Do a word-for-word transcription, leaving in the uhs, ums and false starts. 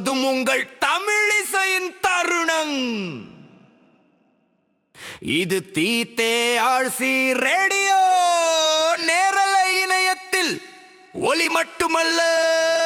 இப்போதும் உங்கள் தமிழிசையின் தருணம். இது தீத்தே ஆழ்சி ரேடியோ நேரலை இணையத்தில் ஒலி மட்டுமல்ல